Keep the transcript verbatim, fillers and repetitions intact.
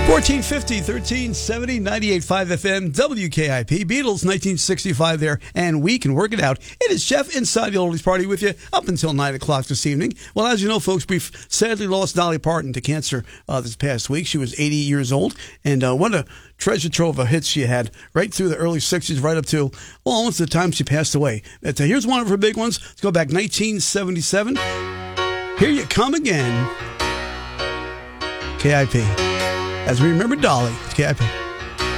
fourteen fifty, thirteen seventy, ninety-eight point five F M, W K I P, Beatles, nineteen sixty-five there, and we can work it out. It is Jeff inside the Oldies Party with you up until nine o'clock this evening. Well, as you know, folks, we've sadly lost Dolly Parton to cancer uh, this past week. She was eighty years old, and uh, what a treasure trove of hits she had right through the early sixties, right up to, well, almost the time she passed away. But, uh, here's one of her big ones. Let's go back nineteen seventy-seven. Here You Come Again. K I P. As we remember Dolly, K I P.